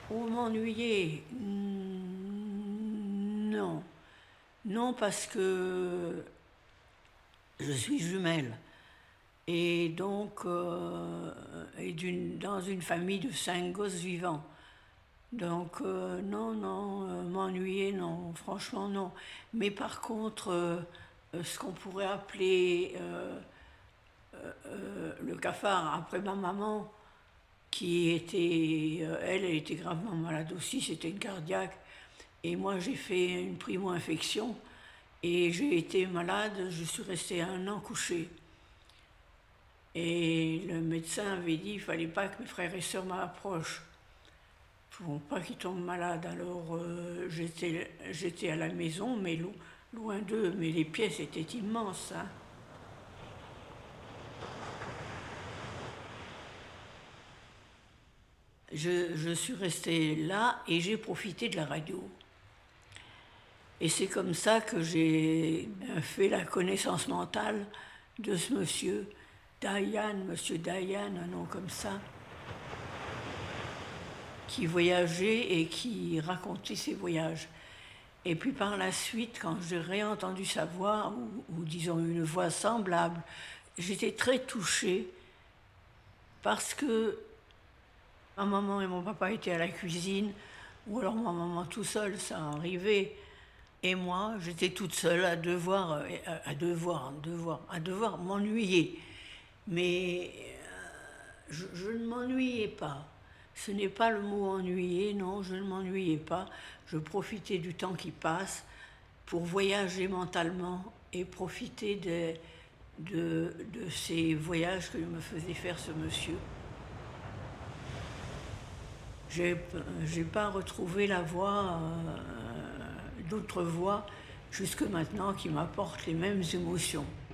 Oh, m'ennuyer? Non. Non, parce que je suis jumelle. Et donc, dans une famille de 5 gosses vivants. Donc, non, non, m'ennuyer, non, franchement, non. Mais par contre, ce qu'on pourrait appeler le cafard, après ma maman, qui était, elle était gravement malade aussi, c'était une cardiaque. Et moi, j'ai fait une primo-infection et j'ai été malade, je suis restée 1 an couchée. Et le médecin avait dit qu'il ne fallait pas que mes frères et sœurs m'approchent pour pas qu'ils tombent malades. Alors j'étais à la maison, mais loin d'eux, mais les pièces étaient immenses, hein. Je suis restée là et j'ai profité de la radio. Et c'est comme ça que j'ai fait la connaissance mentale de ce monsieur, monsieur Dayan, un nom comme ça, qui voyageait et qui racontait ses voyages. Et puis par la suite, quand j'ai réentendu sa voix, ou disons une voix semblable, j'étais très touchée parce que ma maman et mon papa étaient à la cuisine, ou alors ma maman tout seul, ça arrivait. Et moi, j'étais toute seule à devoir m'ennuyer. Mais je ne m'ennuyais pas. Ce n'est pas le mot ennuyer, non, je ne m'ennuyais pas. Je profitais du temps qui passe pour voyager mentalement et profiter de ces voyages que me faisait faire ce monsieur. J'ai pas retrouvé la voix, d'autres voix jusque maintenant qui m'apportent les mêmes émotions.